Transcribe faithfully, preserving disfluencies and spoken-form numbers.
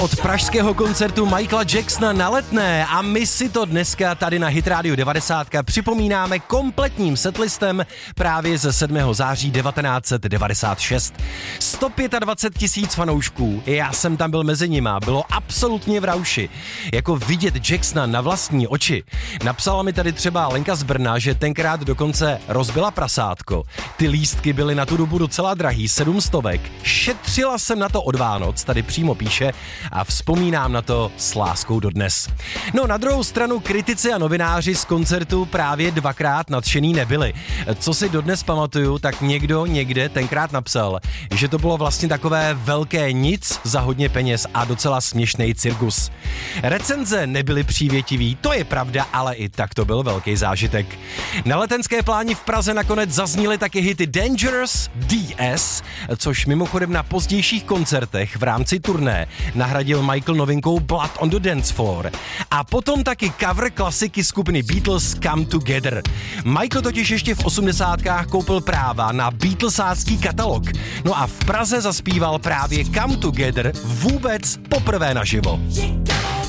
Od pražského koncertu Michaela Jacksona na Letné a my si to dneska tady na Hit Radio devadesát připomínáme kompletním setlistem právě ze sedmého září devatenáct set devadesát šest. sto dvacet pět tisíc fanoušků, já jsem tam byl mezi nima, bylo absolutně v rauši. Jako vidět Jacksona na vlastní oči. Napsala mi tady třeba Lenka z Brna, že tenkrát dokonce rozbila prasátko. Ty lístky byly na tu dobu docela drahý, sedm stovek. Šetřila jsem na to od Vánoc, tady přímo píše, a vzpomínám na to s láskou dodnes. No na druhou stranu kritici a novináři z koncertu právě dvakrát nadšený nebyli. Co si dodnes pamatuju, tak někdo někde tenkrát napsal, že to bylo vlastně takové velké nic za hodně peněz a docela směšný cirkus. Recenze nebyly přívětivý, to je pravda, ale i tak to byl velký zážitek. Na Letenské pláni v Praze nakonec zazněly taky hity Dangerous, D S, což mimochodem na pozdějších koncertech v rámci turné nahradil Michael novinkou Blood on the Dance Floor. A potom taky cover klasiky skupiny Beatles Come Together. Michael totiž ještě v osmdesátkách koupil práva na Beatlesácký katalog. No a v Praze zaspíval právě Come Together vůbec poprvé naživo.